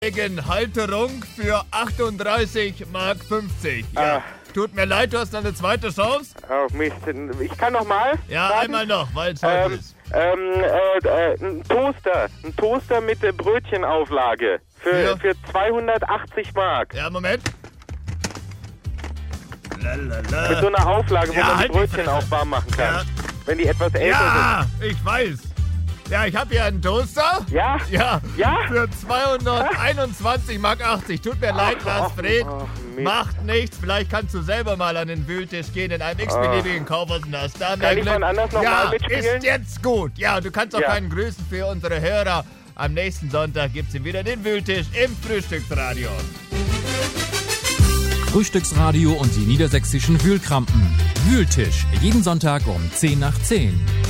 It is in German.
Halterung für 38,50 Mark. Ja. Tut mir leid, du hast noch eine zweite Chance. Oh Mist, ich kann noch mal? Ja, sagen? Einmal noch, weil es heute ist. Ein Toaster mit Brötchenauflage für 280 Mark. Ja, Moment. Lalala. Mit so einer Auflage, wo man die Brötchen auch warm machen kann. Ja. Wenn die etwas älter sind. Ja, ich weiß. Ja, ich habe hier einen Toaster. Ja? Ja. Für 221,80 Mark. Tut mir leid, Lars Fred. Macht nichts. Vielleicht kannst du selber mal an den Wühltisch gehen in einem x-beliebigen Kaufhaus und hast da mehr Glück. Kann ich anders nochmal mitspielen? Ist jetzt gut. Ja, du kannst auch keinen grüßen für unsere Hörer. Am nächsten Sonntag gibt's wieder den Wühltisch im Frühstücksradio. Frühstücksradio und die niedersächsischen Wühlkrampen. Wühltisch, jeden Sonntag um 10 nach 10.